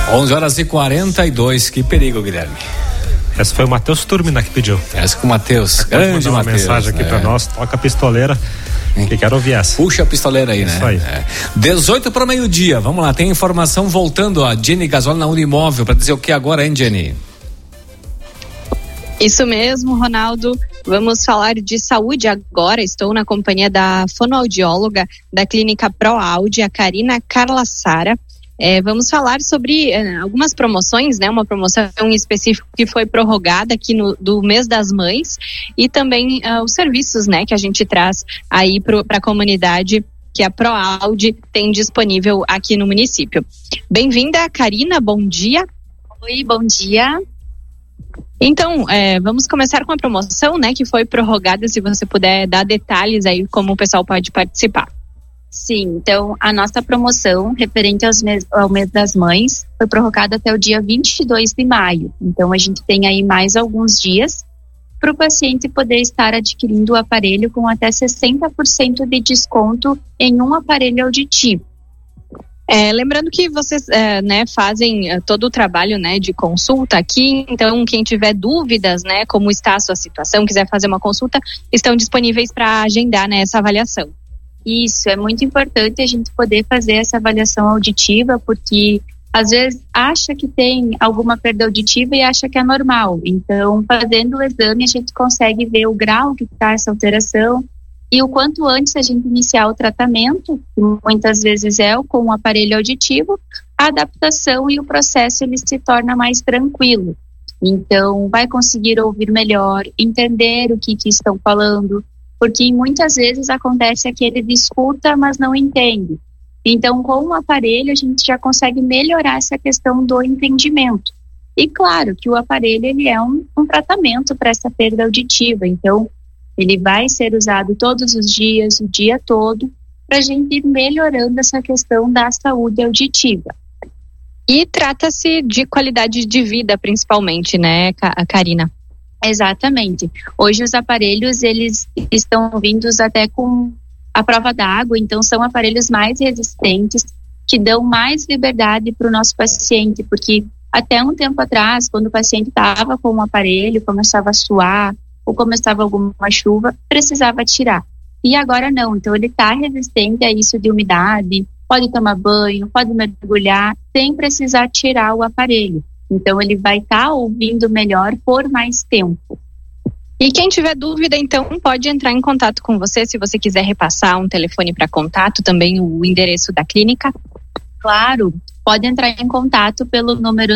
11h42, que perigo, Guilherme. Essa foi o Matheus Turmina que pediu. Essa com o Matheus, grande uma Matheus. Mensagem aqui pra nós, toca a pistoleira, que quero ouvir essa. Puxa a pistoleira aí, isso né? Aí. 18 para meio-dia, vamos lá, tem informação voltando a Jenny Gasoli na Unimóvel, para dizer o que agora, hein, Jenny? Isso mesmo, Ronaldo. Vamos falar de saúde agora. Estou na companhia da fonoaudióloga da clínica ProAude, a Karina Carlassara. Vamos falar sobre algumas promoções, né? Uma promoção em específico que foi prorrogada aqui do mês das mães e também os serviços, né? Que a gente traz aí para a comunidade que a ProAude tem disponível aqui no município. Bem-vinda, Karina, bom dia. Oi, bom dia. Então, vamos começar com a promoção, né? Que foi prorrogada, se você puder dar detalhes aí como o pessoal pode participar. Sim, então a nossa promoção referente ao mês das mães foi prorrogada até o dia 22 de maio. Então a gente tem aí mais alguns dias para o paciente poder estar adquirindo o aparelho com até 60% de desconto em um aparelho auditivo. Lembrando que vocês fazem todo o trabalho, né, de consulta aqui, então quem tiver dúvidas, né, como está a sua situação, quiser fazer uma consulta, estão disponíveis para agendar, né, essa avaliação. Isso, é muito importante a gente poder fazer essa avaliação auditiva, porque às vezes acha que tem alguma perda auditiva e acha que é normal. Então, fazendo o exame, a gente consegue ver o grau que está essa alteração e o quanto antes a gente iniciar o tratamento, que muitas vezes é com o aparelho auditivo, a adaptação e o processo ele se torna mais tranquilo. Então, vai conseguir ouvir melhor, entender o que estão falando, porque muitas vezes acontece que ele escuta, mas não entende. Então, com o aparelho, a gente já consegue melhorar essa questão do entendimento. E claro que o aparelho ele é um tratamento para essa perda auditiva, então ele vai ser usado todos os dias, o dia todo, para a gente ir melhorando essa questão da saúde auditiva. E trata-se de qualidade de vida, principalmente, né, Karina? Exatamente. Hoje os aparelhos, eles estão vindos até com a prova d'água, então são aparelhos mais resistentes, que dão mais liberdade para o nosso paciente, porque até um tempo atrás, quando o paciente estava com um aparelho, começava a suar, ou começava alguma chuva, precisava tirar. E agora não, então ele está resistente a isso de umidade, pode tomar banho, pode mergulhar, sem precisar tirar o aparelho. Então ele vai estar ouvindo melhor por mais tempo. E quem tiver dúvida, então, pode entrar em contato com você, se você quiser repassar um telefone para contato, também o endereço da clínica. Claro, pode entrar em contato pelo número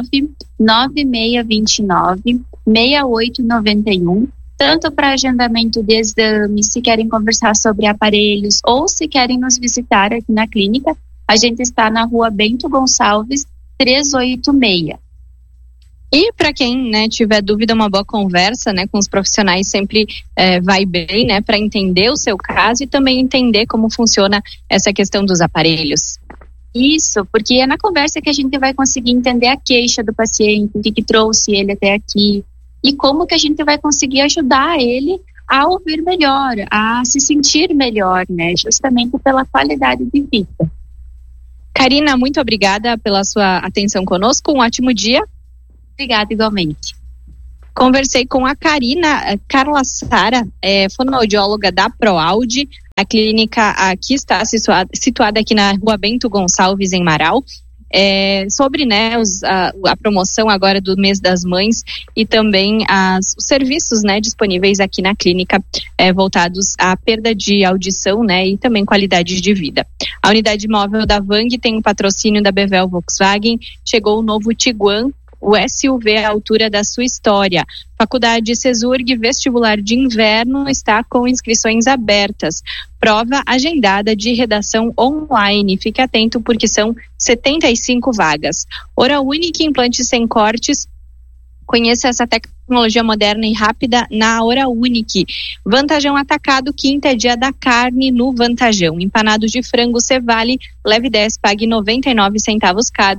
99629-6891, tanto para agendamento de exames, se querem conversar sobre aparelhos ou se querem nos visitar aqui na clínica. A gente está na Rua Bento Gonçalves, 386. E para quem, né, tiver dúvida, uma boa conversa, né, com os profissionais sempre vai bem, né, para entender o seu caso e também entender como funciona essa questão dos aparelhos. Isso, porque é na conversa que a gente vai conseguir entender a queixa do paciente, o que trouxe ele até aqui e como que a gente vai conseguir ajudar ele a ouvir melhor, a se sentir melhor, né, justamente pela qualidade de vida. Karina, muito obrigada pela sua atenção conosco, um ótimo dia. Obrigada, igualmente. Conversei com a Karina Carlassara, fonoaudióloga da ProAude. A clínica aqui está situada aqui na Rua Bento Gonçalves, em Marau. Sobre, né, a promoção agora do mês das mães e também os serviços, né, disponíveis aqui na clínica voltados à perda de audição, né, e também qualidade de vida. A unidade móvel da Vang tem o patrocínio da Bevel Volkswagen. Chegou o novo Tiguan, o SUV à altura da sua história. Faculdade Cesurg Vestibular de Inverno está com inscrições abertas. Prova agendada de redação online. Fique atento porque são 75 vagas. Oraunic implantes sem cortes. Conheça essa tecnologia moderna e rápida na Oraunic. Vantajão Atacado, quinta é dia da carne no Vantajão. Empanados de frango Cevale, leve 10, pague 99 centavos cada.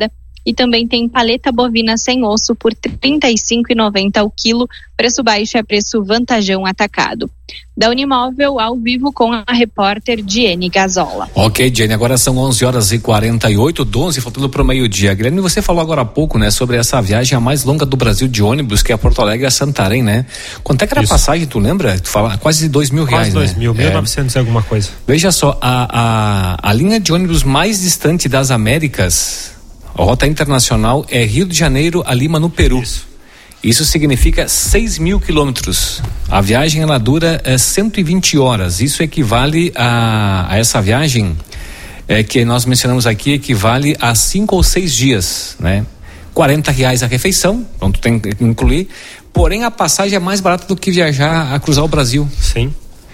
e também tem paleta bovina sem osso por R$ 35,90 o quilo. Preço baixo é preço vantajão atacado. Da Unimóvel, ao vivo com a repórter Diene Gazola. Ok, Diene, agora são 11h48, 12, faltando para o meio-dia. Guilherme, você falou agora há pouco, né, sobre essa viagem a mais longa do Brasil de ônibus, que é Porto Alegre a Santarém, né? Quanto é que era a passagem, tu lembra? Tu fala quase R$2.000, quase né? 2.000, 1.900 e alguma coisa. Veja só, a linha de ônibus mais distante das Américas, a rota internacional, é Rio de Janeiro a Lima, no Peru. Isso significa 6.000 quilômetros. A viagem, ela dura 120 horas. Isso equivale a essa viagem que nós mencionamos aqui, equivale a 5 ou 6 dias, né? R$40 a refeição, então tu tem que incluir. Porém, a passagem é mais barata do que viajar a cruzar o Brasil. Sim.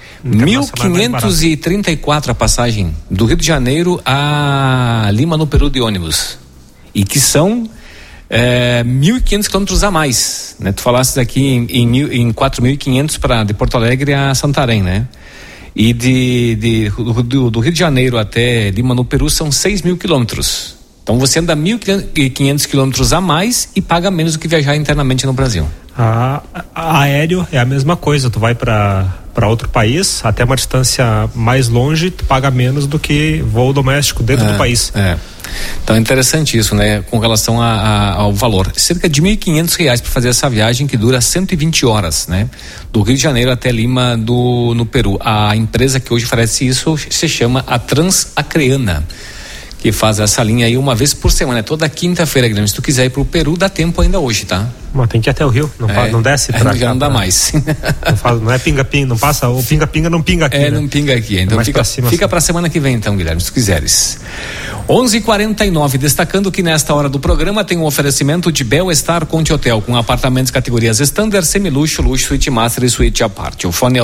1.534 a passagem do Rio de Janeiro a Lima, no Peru, de ônibus. E que são 1.500 quilômetros a mais, né? Tu falasses aqui em 4.500 de Porto Alegre a Santarém, né? E do Rio de Janeiro até Lima, no Peru, são 6.000 quilômetros. Então você anda 1.500 quilômetros a mais e paga menos do que viajar internamente no Brasil. Aéreo é a mesma coisa, tu vai para outro país, até uma distância mais longe, tu paga menos do que voo doméstico dentro do país. Então é interessante isso, né? Com relação ao valor, cerca de R$1.500 para fazer essa viagem que dura 120 horas, né? Do Rio de Janeiro até Lima, no Peru. A empresa que hoje oferece isso se chama a Transacreana, que faz essa linha aí uma vez por semana, toda quinta-feira, Guilherme. Se tu quiser ir pro Peru, dá tempo ainda hoje, tá? Mas tem que ir até o Rio, não desce pra cá. Já não dá mais. Não é pinga-pinga, não passa, o pinga-pinga não pinga aqui, né? Não pinga aqui, então fica pra semana que vem então, Guilherme, se tu quiseres. 11h49, destacando que nesta hora do programa tem um oferecimento de Bel-Estar Conte Hotel, com apartamentos categorias Standard, Semiluxo, Luxo, Suite Master e Suite Aparte. O fone é o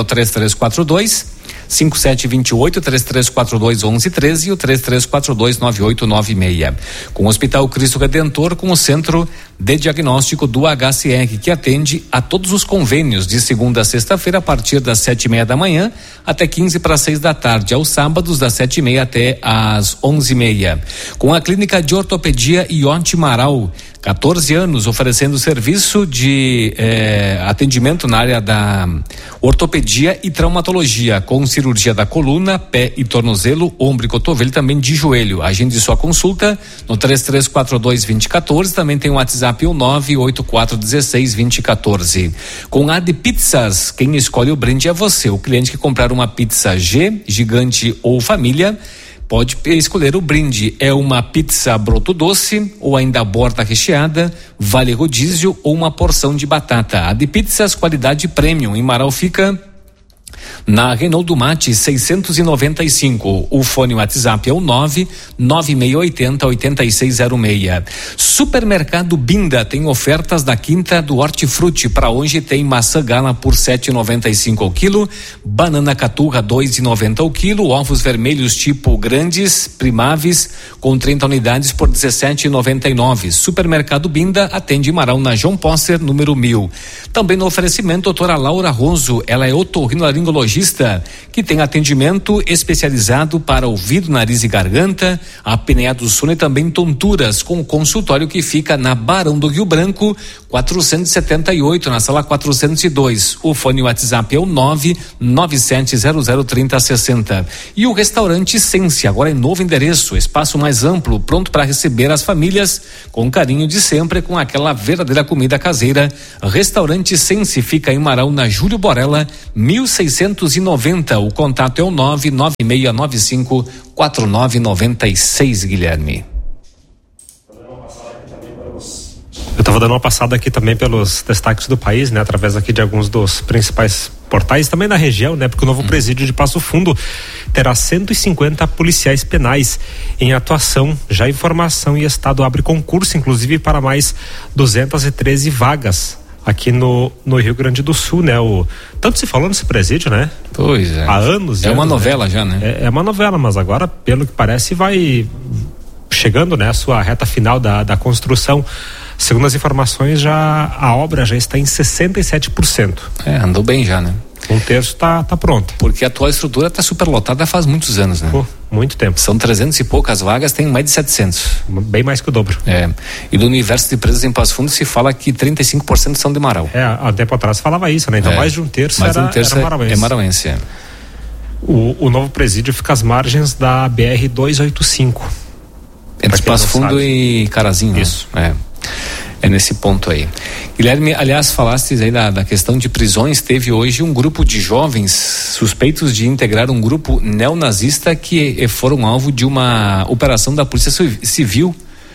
3342-5728, 3342-1113 e o 3342-9896. Com o Hospital Cristo Redentor, com o Centro de Diagnóstico do HCR, que atende a todos os convênios de segunda a sexta-feira a partir das 7:30 da manhã até 15 para 6 da tarde, aos sábados das 7:30 até às 11:30. Com a Clínica de Ortopedia Iote Maral, 14 anos oferecendo serviço de atendimento na área da ortopedia e traumatologia, com cirurgia da coluna, pé e tornozelo, ombro e cotovelo, também de joelho. Agende sua consulta no 3342-2014, também tem o WhatsApp o 98416-2014. Com a de Pizzas, quem escolhe o brinde é você. O cliente que comprar uma pizza G, gigante ou família, pode escolher o brinde. É uma pizza broto doce ou ainda borda recheada, vale rodízio ou uma porção de batata. A de Pizzas, qualidade premium. Em Marau fica na Renault do Mate 695. O fone WhatsApp é o 99680-8606. Supermercado Binda tem ofertas da quinta do Hortifruti. Para hoje tem maçã gala por R$7,95 ao quilo, banana caturra R$2,90 ao quilo, ovos vermelhos tipo grandes, primáveis com 30 unidades por R$17,99. Supermercado Binda atende Marau na João Posser, número 1000. Também no oferecimento, doutora Laura Ronzo, ela é otorrinolaringologista que tem atendimento especializado para ouvido, nariz e garganta, apneia do sono e também tonturas, com o consultório que fica na Barão do Rio Branco 478, na sala 402. O fone WhatsApp é o 997003060. E o restaurante Sense, agora em novo endereço, espaço mais amplo, pronto para receber as famílias com carinho de sempre, com aquela verdadeira comida caseira. Restaurante Sense fica em Marau, na Júlio Borella 1690. O contato é o 996954996, Guilherme. Eu estava dando uma passada aqui também pelos destaques do país, né? Através aqui de alguns dos principais portais, também na região, né? Porque o novo presídio de Passo Fundo terá 150 policiais penais em atuação. Já informação e Estado abre concurso, inclusive, para mais 213 vagas aqui no Rio Grande do Sul, né? Tanto se falou nesse presídio, né? Pois é. Há anos. É uma novela, né? Já, né? É uma novela, mas agora, pelo que parece, vai chegando, né? A sua reta final da construção. Segundo as informações, a obra já está em 67%. Andou bem já, né? Um terço tá pronto. Porque a atual estrutura está superlotada faz muitos anos, né? Muito tempo. São 300 e poucas vagas, tem mais de 700. Bem mais que o dobro. E do universo de presas em Passo Fundo se fala que 35% são de Marau. Há tempo atrás falava isso, né? Então mais de um terço era marauense. É marauense, O novo presídio fica às margens da BR-285. Entre Passo Fundo e Carazinho. Isso. É nesse ponto aí. Guilherme, aliás, falaste aí da questão de prisões. Teve hoje um grupo de jovens suspeitos de integrar um grupo neonazista que foram alvo de uma operação da Polícia Civil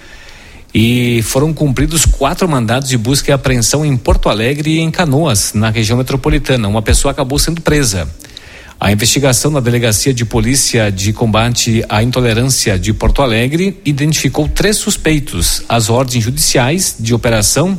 e foram cumpridos 4 mandados de busca e apreensão em Porto Alegre e em Canoas, na região metropolitana. Uma pessoa acabou sendo presa. A investigação na Delegacia de Polícia de Combate à Intolerância de Porto Alegre identificou 3 suspeitos. As ordens judiciais de operação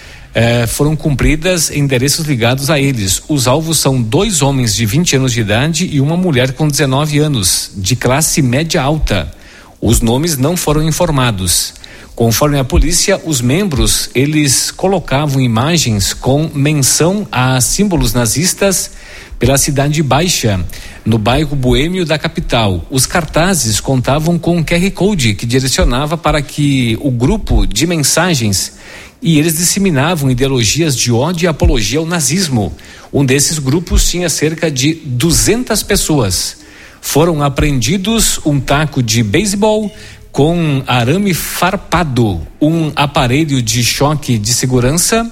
foram cumpridas em endereços ligados a eles. Os alvos são 2 homens de 20 anos de idade e uma mulher com 19 anos, de classe média alta. Os nomes não foram informados. Conforme a polícia, os membros, eles colocavam imagens com menção a símbolos nazistas pela Cidade Baixa, no bairro Boêmio da capital. Os cartazes contavam com um QR Code que direcionava para que o grupo de mensagens, e eles disseminavam ideologias de ódio e apologia ao nazismo. Um desses grupos tinha cerca de 200 pessoas. Foram apreendidos um taco de beisebol com arame farpado, um aparelho de choque de segurança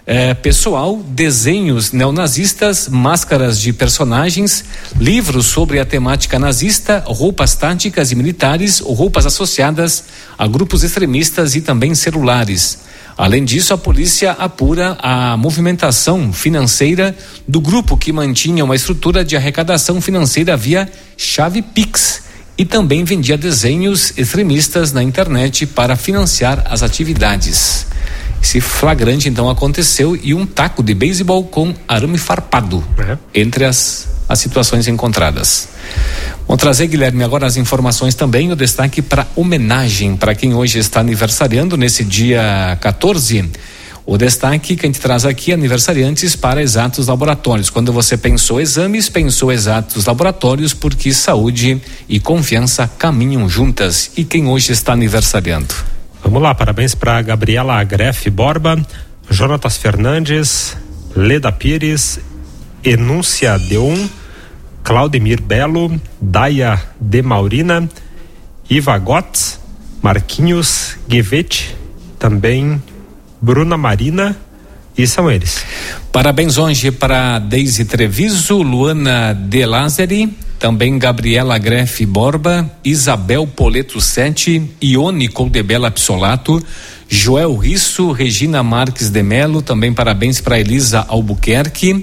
pessoal, desenhos neonazistas, máscaras de personagens, livros sobre a temática nazista, roupas táticas e militares, roupas associadas a grupos extremistas e também celulares. Além disso, a polícia apura a movimentação financeira do grupo, que mantinha uma estrutura de arrecadação financeira via chave Pix e também vendia desenhos extremistas na internet para financiar as atividades. Esse flagrante então aconteceu, e um taco de beisebol com arame farpado entre as situações encontradas. Vamos trazer, Guilherme, agora as informações também, o destaque para homenagem para quem hoje está aniversariando nesse dia 14. O destaque que a gente traz aqui, aniversariantes para Exatos Laboratórios. Quando você pensou exames, pensou Exatos Laboratórios, porque saúde e confiança caminham juntas. E quem hoje está aniversariando? Vamos lá, parabéns para Gabriela Greff Borba, Jonatas Fernandes, Leda Pires, Enúncia Deon, Claudemir Belo, Daia De Maurina, Iva Gotts, Marquinhos Guevete, também Bruna Marina, e são eles. Parabéns hoje para Deise Treviso, Luana De Lázari, também Gabriela Greff Borba, Isabel Poleto Sete, Ione Coldebella Pissolato, Joel Risso, Regina Marques de Melo, também parabéns para Elisa Albuquerque.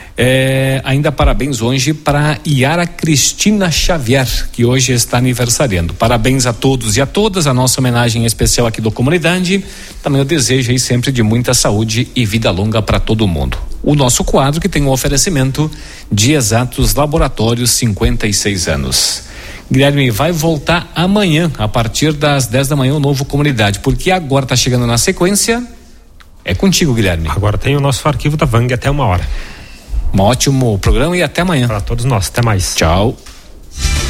Ainda parabéns hoje para Yara Cristina Xavier, que hoje está aniversariando. Parabéns a todos e a todas, a nossa homenagem especial aqui do Comunidade. Também eu desejo aí sempre de muita saúde e vida longa para todo mundo. O nosso quadro que tem um oferecimento de Exatos Laboratórios, 56 anos. Guilherme, vai voltar amanhã, a partir das 10 da manhã, o novo Comunidade, porque agora está chegando na sequência. É contigo, Guilherme. Agora tem o nosso arquivo da Vang até 1h. Um ótimo programa e até amanhã. Para todos nós, até mais. Tchau.